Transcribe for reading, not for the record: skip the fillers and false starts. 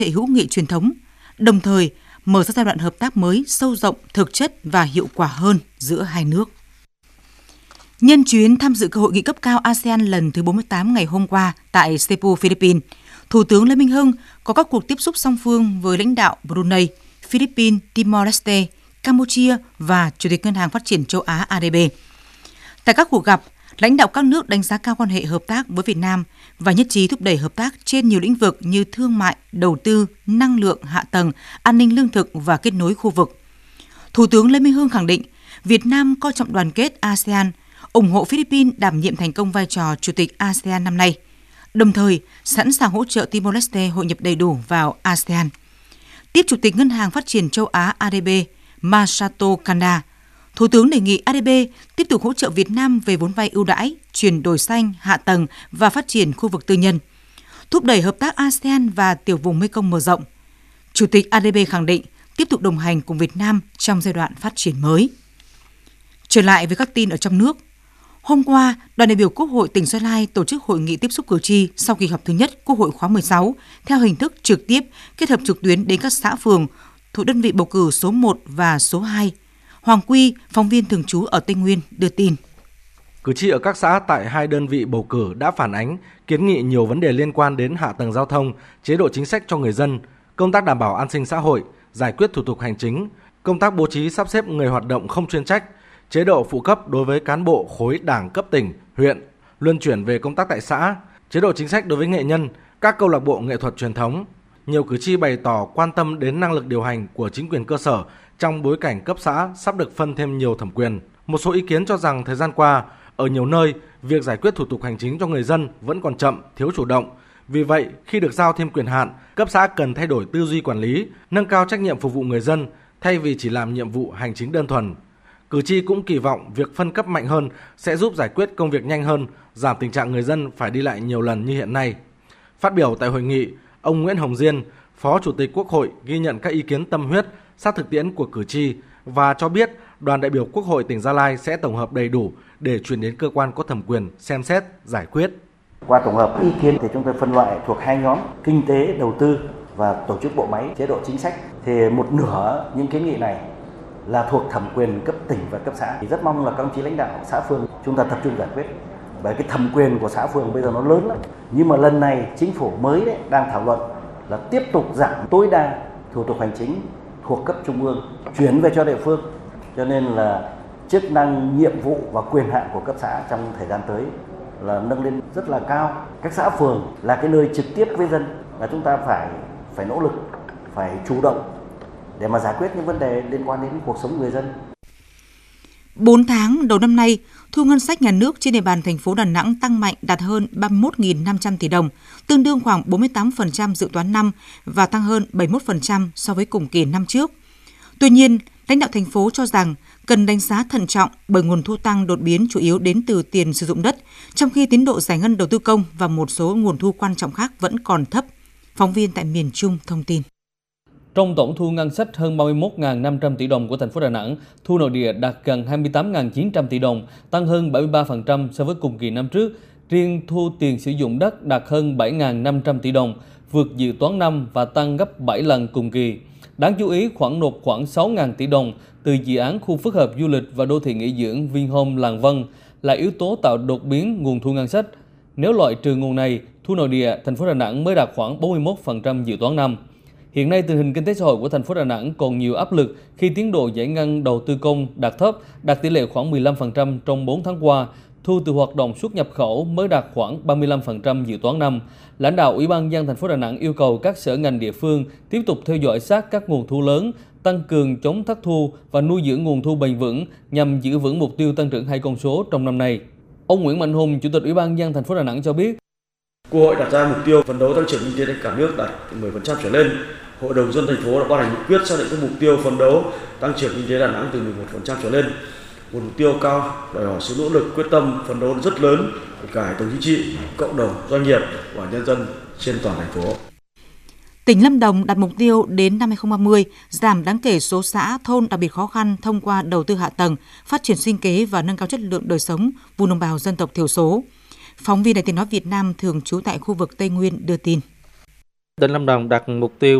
hệ hữu nghị truyền thống, đồng thời mở ra giai đoạn hợp tác mới sâu rộng, thực chất và hiệu quả hơn giữa hai nước. Nhân chuyến tham dự hội nghị cấp cao ASEAN lần thứ 48 ngày hôm qua tại Cebu, Philippines, Thủ tướng Lê Minh Hưng có các cuộc tiếp xúc song phương với lãnh đạo Brunei, Philippines, Timor-Leste, Campuchia và Chủ tịch Ngân hàng Phát triển châu Á ADB. Tại các cuộc gặp, lãnh đạo các nước đánh giá cao quan hệ hợp tác với Việt Nam và nhất trí thúc đẩy hợp tác trên nhiều lĩnh vực như thương mại, đầu tư, năng lượng, hạ tầng, an ninh lương thực và kết nối khu vực. Thủ tướng Lê Minh Hưng khẳng định Việt Nam coi trọng đoàn kết ASEAN, ủng hộ Philippines đảm nhiệm thành công vai trò Chủ tịch ASEAN năm nay, đồng thời sẵn sàng hỗ trợ Timor-Leste hội nhập đầy đủ vào ASEAN. Tiếp Chủ tịch Ngân hàng Phát triển châu Á ADB Masato Kanda, Thủ tướng đề nghị ADB tiếp tục hỗ trợ Việt Nam về vốn vay ưu đãi, chuyển đổi xanh, hạ tầng và phát triển khu vực tư nhân, thúc đẩy hợp tác ASEAN và tiểu vùng Mekong mở rộng. Chủ tịch ADB khẳng định tiếp tục đồng hành cùng Việt Nam trong giai đoạn phát triển mới. Trở lại với các tin ở trong nước. Hôm qua, đoàn đại biểu Quốc hội tỉnh Gia Lai tổ chức hội nghị tiếp xúc cử tri sau kỳ họp thứ nhất Quốc hội khóa 16 theo hình thức trực tiếp kết hợp trực tuyến đến các xã phường thuộc đơn vị bầu cử số 1 và số 2. Hoàng Quy, phóng viên thường trú ở Tây Nguyên đưa tin. Cử tri ở các xã tại hai đơn vị bầu cử đã phản ánh, kiến nghị nhiều vấn đề liên quan đến hạ tầng giao thông, chế độ chính sách cho người dân, công tác đảm bảo an sinh xã hội, giải quyết thủ tục hành chính, công tác bố trí sắp xếp người hoạt động không chuyên trách, chế độ phụ cấp đối với cán bộ khối đảng cấp tỉnh, huyện, luân chuyển về công tác tại xã, chế độ chính sách đối với nghệ nhân, các câu lạc bộ nghệ thuật truyền thống. Nhiều cử tri bày tỏ quan tâm đến năng lực điều hành của chính quyền cơ sở trong bối cảnh cấp xã sắp được phân thêm nhiều thẩm quyền. Một số ý kiến cho rằng thời gian qua, ở nhiều nơi, việc giải quyết thủ tục hành chính cho người dân vẫn còn chậm, thiếu chủ động. Vì vậy, khi được giao thêm quyền hạn, cấp xã cần thay đổi tư duy quản lý, nâng cao trách nhiệm phục vụ người dân thay vì chỉ làm nhiệm vụ hành chính đơn thuần. Cử tri cũng kỳ vọng việc phân cấp mạnh hơn sẽ giúp giải quyết công việc nhanh hơn, giảm tình trạng người dân phải đi lại nhiều lần như hiện nay. Phát biểu tại hội nghị, ông Nguyễn Hồng Diên, Phó Chủ tịch Quốc hội ghi nhận các ý kiến tâm huyết, sát thực tiễn của cử tri và cho biết đoàn đại biểu Quốc hội tỉnh Gia Lai sẽ tổng hợp đầy đủ để chuyển đến cơ quan có thẩm quyền xem xét, giải quyết. Qua tổng hợp ý kiến thì chúng tôi phân loại thuộc hai nhóm: kinh tế, đầu tư và tổ chức bộ máy, chế độ chính sách. Thì một nửa những kiến nghị này là thuộc thẩm quyền cấp tỉnh và cấp xã. Thì rất mong là các đồng chí lãnh đạo xã phường chúng ta tập trung giải quyết. Bởi cái thẩm quyền của xã phường bây giờ nó lớn lắm. Nhưng mà lần này chính phủ mới đang thảo luận là tiếp tục giảm tối đa thủ tục hành chính thuộc cấp trung ương chuyển về cho địa phương. Cho nên là chức năng, nhiệm vụ và quyền hạn của cấp xã trong thời gian tới là nâng lên rất là cao. Các xã phường là cái nơi trực tiếp với dân và chúng ta phải nỗ lực, phải chủ động để mà giải quyết những vấn đề liên quan đến cuộc sống người dân. 4 tháng đầu năm nay, thu ngân sách nhà nước trên địa bàn thành phố Đà Nẵng tăng mạnh đạt hơn 31.500 tỷ đồng, tương đương khoảng 48% dự toán năm và tăng hơn 71% so với cùng kỳ năm trước. Tuy nhiên, lãnh đạo thành phố cho rằng cần đánh giá thận trọng bởi nguồn thu tăng đột biến chủ yếu đến từ tiền sử dụng đất, trong khi tiến độ giải ngân đầu tư công và một số nguồn thu quan trọng khác vẫn còn thấp. Phóng viên tại miền Trung thông tin. Trong tổng thu ngân sách hơn 31.500 tỷ đồng của thành phố Đà Nẵng, thu nội địa đạt gần 28.900 tỷ đồng, tăng hơn 73% so với cùng kỳ năm trước. Riêng thu tiền sử dụng đất đạt hơn 7.500 tỷ đồng, vượt dự toán năm và tăng gấp 7 lần cùng kỳ. Đáng chú ý, khoản nộp khoảng 6.000 tỷ đồng từ dự án khu phức hợp du lịch và đô thị nghỉ dưỡng Vinhome Làng Vân là yếu tố tạo đột biến nguồn thu ngân sách. Nếu loại trừ nguồn này, thu nội địa thành phố Đà Nẵng mới đạt khoảng 41% dự toán năm. Hiện nay, tình hình kinh tế xã hội của thành phố Đà Nẵng còn nhiều áp lực khi tiến độ giải ngân đầu tư công đạt thấp, đạt tỷ lệ khoảng 15% trong 4 tháng qua. Thu từ hoạt động xuất nhập khẩu mới đạt khoảng 35% dự toán năm. Lãnh đạo Ủy ban nhân dân thành phố Đà Nẵng yêu cầu các sở ngành địa phương tiếp tục theo dõi sát các nguồn thu lớn, tăng cường chống thất thu và nuôi dưỡng nguồn thu bền vững nhằm giữ vững mục tiêu tăng trưởng 2 con số trong năm nay. Ông Nguyễn Mạnh Hùng, Chủ tịch Ủy ban nhân dân thành phố Đà Nẵng cho biết, Quốc hội đặt ra mục tiêu phấn đấu tăng trưởng kinh tế cả nước đạt 10% trở lên. Hội đồng nhân dân thành phố đã ban hành nghị quyết xác định các mục tiêu phấn đấu tăng trưởng kinh tế Đà Nẵng từ 11% trở lên. Một mục tiêu cao đòi hỏi sự nỗ lực quyết tâm phấn đấu rất lớn của cả hệ thống chính trị, cộng đồng, doanh nghiệp và nhân dân trên toàn thành phố. Tỉnh Lâm Đồng đặt mục tiêu đến năm 2030 giảm đáng kể số xã, thôn đặc biệt khó khăn thông qua đầu tư hạ tầng, phát triển sinh kế và nâng cao chất lượng đời sống vùng đồng bào dân tộc thiểu số. Phóng viên Đài Tiếng nói Việt Nam thường trú tại khu vực Tây Nguyên đưa tin. Tỉnh Lâm Đồng đặt mục tiêu